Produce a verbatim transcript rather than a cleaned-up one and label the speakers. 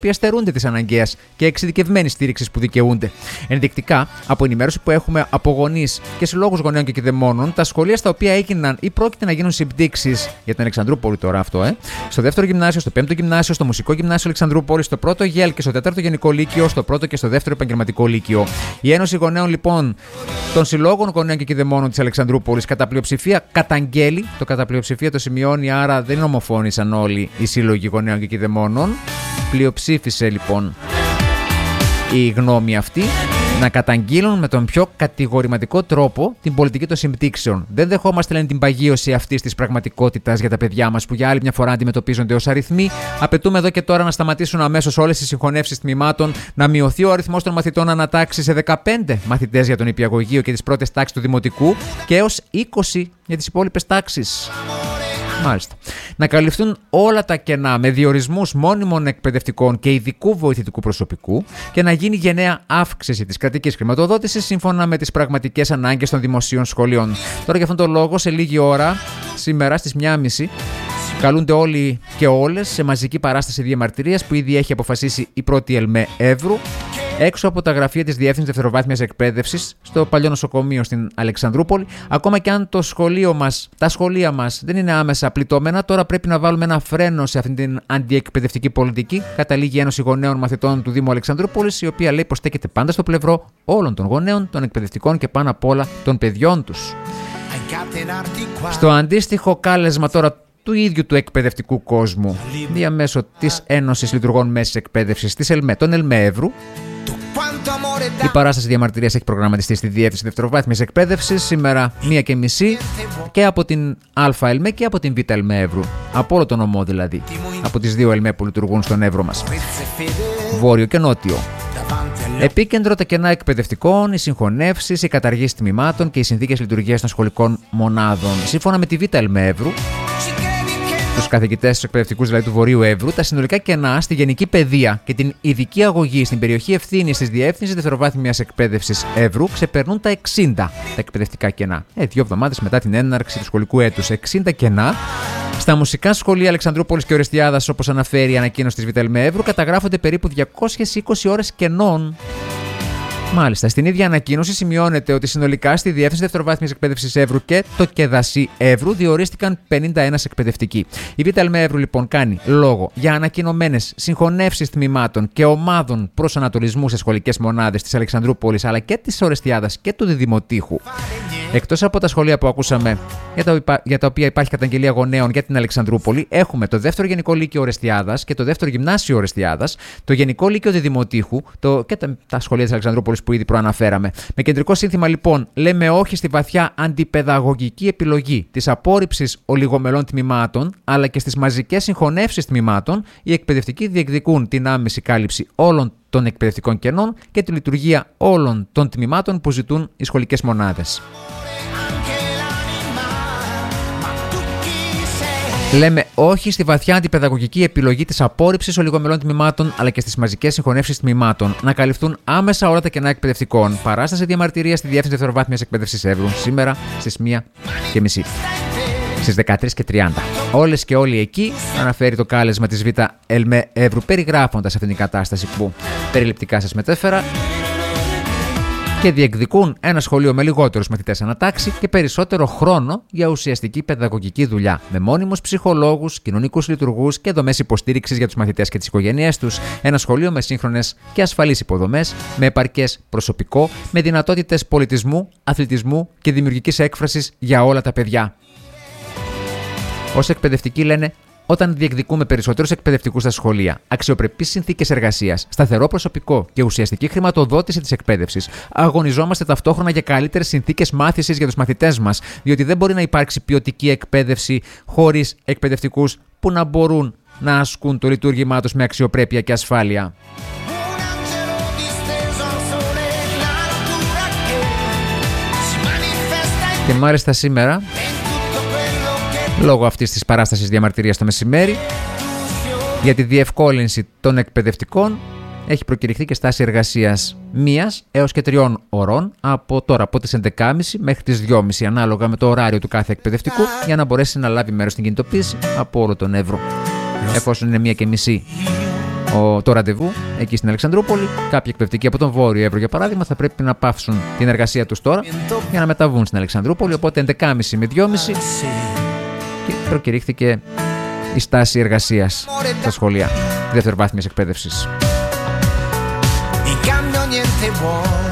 Speaker 1: που στερούνται της αναγκαίας και εξειδικευμένης στήριξης που δικαιούνται. Ενδεικτικά, από ενημέρωση που έχουμε από γονείς και συλλόγους γονέων και κηδεμόνων, τα σχολεία στα οποία έγιναν ή πρόκειται να γίνουν συμπτύξεις για την Αλεξανδρούπολη τώρα αυτό, ε, στο δεύτερο γυμνάσιο, στο πέμπτο γυμνάσιο, στο μουσικό γυμνάσιο Αλεξανδρούπολη, στο πρώτο ΓΕΛ και στο τέταρτο γενικό λύκειο, στο πρώτο και στο δεύτερο επαγγελματικό λύκειο. Η Ένωση Γονέων λοιπόν των Συλλόγων Γονέων και Κηδεμόνων της Αλεξανδρούπολης κατά πλειοψηφία καταγγέλει, το κατά πλειοψηφία το σημειώνει, άρα δεν ομοφώνησαν όλοι οι σύλλογοι γονέων και κηδεμόνων. Πλειοψήφισε λοιπόν η γνώμη αυτή να καταγγείλουν με τον πιο κατηγορηματικό τρόπο την πολιτική των συμπτύξεων. Δεν δεχόμαστε, λένε, την παγίωση αυτής της πραγματικότητας για τα παιδιά μας που για άλλη μια φορά αντιμετωπίζονται ως αριθμοί. Απαιτούμε εδώ και τώρα να σταματήσουν αμέσως όλες οι συγχωνεύσεις τμήματων, να μειωθεί ο αριθμός των μαθητών ανατάξει σε δεκαπέντε μαθητές για τον νηπιαγωγείο και τις πρώτες τάξεις του δημοτικού και έως είκοσι για τις υπόλοιπες τάξεις. Μάλιστα. Να καλυφθούν όλα τα κενά με διορισμούς μόνιμων εκπαιδευτικών και ειδικού βοηθητικού προσωπικού και να γίνει γενναία αύξηση της κρατικής χρηματοδότησης σύμφωνα με τις πραγματικές ανάγκες των δημοσίων σχολείων. Τώρα για αυτόν τον λόγο, σε λίγη ώρα, σήμερα στις μία και μισή, καλούνται όλοι και όλες σε μαζική παράσταση διαμαρτυρίας που ήδη έχει αποφασίσει η πρώτη ΕΛΜΕ Εύρου, έξω από τα γραφεία της Διεύθυνσης Δευτεροβάθμιας Εκπαίδευσης στο παλιό νοσοκομείο στην Αλεξανδρούπολη. Ακόμα και αν το σχολείο μας, τα σχολεία μας δεν είναι άμεσα πληττωμένα, τώρα πρέπει να βάλουμε ένα φρένο σε αυτήν την αντιεκπαιδευτική πολιτική, καταλήγει η Ένωση Γονέων Μαθητών του Δήμου Αλεξανδρούπολης, η οποία λέει πως στέκεται πάντα στο πλευρό όλων των γονέων, των εκπαιδευτικών και πάνω απ' όλα των παιδιών τους. Στο αντίστοιχο κάλεσμα τώρα του ίδιου του εκπαιδευτικού κόσμου, διαμέσω της Ένωσης Λειτουργών Μέσης Εκπαίδευσης της ΕΛΜΕ, των ΕΛΜΕ Εύρου, η παράσταση διαμαρτυρίας έχει προγραμματιστεί στη Διεύθυνση Δευτεροβάθμιας Εκπαίδευσης σήμερα μία και μισή και από την ΑΕΛΜΕ και από την Β' ΕΛΜΕ Εύρου. Από όλο τον νομό δηλαδή. Από τις δύο ΕΛΜΕ που λειτουργούν στον Εύρο μας. Βόρειο και Νότιο. Επίκεντρο τα κενά εκπαιδευτικών, οι συγχωνεύσεις, οι καταργήσεις τμήματων και οι συνθήκες λειτουργίας των σχολικών μονάδων. Σύμφωνα με τη Β' ΕΛΜΕ Εύρου, τους καθηγητές, τους εκπαιδευτικούς δηλαδή του Βορείου Εύρου, τα συνολικά κενά στη γενική παιδεία και την ειδική αγωγή στην περιοχή ευθύνης της Διεύθυνσης Δευτεροβάθμιας Εκπαίδευσης Εύρου ξεπερνούν τα εξήντα τα εκπαιδευτικά κενά. Ε, δύο εβδομάδες μετά την έναρξη του σχολικού έτους, εξήντα κενά. Στα μουσικά σχολεία Αλεξανδρούπολης και Ορεστιάδας, όπως αναφέρει η ανακοίνωση της Β' ΕΛΜΕ Εύρου, καταγράφονται περίπου διακόσιες είκοσι ώρες κενών. Μάλιστα, στην ίδια ανακοίνωση σημειώνεται ότι συνολικά στη Διεύθυνση Δευτεροβάθμιας Εκπαίδευσης Εύρου και το ΚΕΔΑΣΥ Εύρου διορίστηκαν πενήντα ένα εκπαιδευτικοί. Η Β' ΕΛΜΕ Εύρου λοιπόν κάνει λόγο για ανακοινωμένες συγχωνεύσεις τμήματων και ομάδων προσανατολισμού σε σχολικές μονάδες της Αλεξανδρούπολης αλλά και της Ορεστιάδας και του Διδημοτήχου. Εκτός από τα σχολεία που ακούσαμε, για τα, υπά... για τα οποία υπάρχει καταγγελία γονέων για την Αλεξανδρούπολη, έχουμε το δεύτερο Γενικό Λύκειο Ορεστιάδας και το δεύτερο Γυμνάσιο Ορεστιάδας, το Γενικό Λύκειο Διδημοτήχου το... και τα... τα σχολεία της Αλεξανδρούπολης που ήδη προαναφέραμε. Με κεντρικό σύνθημα λοιπόν, λέμε όχι στη βαθιά αντιπαιδαγωγική επιλογή της απόρριψης ολιγομελών τμήματων, αλλά και στις μαζικές συγχωνεύσεις τμήματων, οι εκπαιδευτικοί διεκδικούν την άμεση κάλυψη όλων των εκπαιδευτικών κενών και τη λειτουργία όλων των τμήματων που ζητούν οι σχολικές μονάδες. Λέμε όχι στη βαθιά αντιπαιδαγωγική επιλογή της απόρριψης ολιγομελών τμήματων αλλά και στις μαζικές συγχωνεύσεις τμήματων. Να καλυφθούν άμεσα όλα τα κενά εκπαιδευτικών. Παράσταση διαμαρτυρίας στη Διεύθυνση Δευτεροβάθμιας Εκπαίδευσης Εύρου σήμερα στις μία και μισή. Στις δεκατρείς και τριάντα. Όλες και όλοι εκεί, αναφέρει το κάλεσμα της Β' ΕΛΜΕ Εύρου, περιγράφοντας αυτήν την κατάσταση που περιληπτικά σας μετέφερα, και διεκδικούν ένα σχολείο με λιγότερους μαθητές ανατάξει και περισσότερο χρόνο για ουσιαστική παιδαγωγική δουλειά, με μόνιμους ψυχολόγους, κοινωνικούς λειτουργούς και δομές υποστήριξης για τους μαθητές και τις οικογένειές τους. Ένα σχολείο με σύγχρονες και ασφαλείς υποδομές, με επαρκές προσωπικό, με δυνατότητες πολιτισμού, αθλητισμού και δημιουργικής έκφρασης για όλα τα παιδιά. Ως εκπαιδευτικοί λένε, όταν διεκδικούμε περισσότερους εκπαιδευτικούς στα σχολεία, αξιοπρεπείς συνθήκες εργασίας, σταθερό προσωπικό και ουσιαστική χρηματοδότηση της εκπαίδευσης, αγωνιζόμαστε ταυτόχρονα για καλύτερες συνθήκες μάθησης για τους μαθητές μας, διότι δεν μπορεί να υπάρξει ποιοτική εκπαίδευση χωρίς εκπαιδευτικούς που να μπορούν να ασκούν το λειτουργήμά τους με αξιοπρέπεια και ασφάλεια. Και μάλιστα σήμερα, λόγω αυτής της παράστασης διαμαρτυρίας το μεσημέρι, για τη διευκόλυνση των εκπαιδευτικών έχει προκηρυχθεί και στάση εργασίας μίας έως και τριών ωρών από τώρα, από τις έντεκα και μισή μέχρι τις δυόμιση, ανάλογα με το ωράριο του κάθε εκπαιδευτικού, για να μπορέσει να λάβει μέρος στην κινητοποίηση από όλο τον Εύρο. Εφόσον είναι μία και μισή ο, το ραντεβού εκεί στην Αλεξανδρούπολη. Κάποιοι εκπαιδευτικοί από τον Βόρειο Εύρο, για παράδειγμα, θα πρέπει να πάυσουν την εργασία τους τώρα για να μεταβούν στην Αλεξανδρούπολη. Οπότε έντεκα και μισή με δυόμιση και προκηρύχθηκε η στάση εργασίας στα σχολεία δευτεροβάθμιας εκπαίδευσης.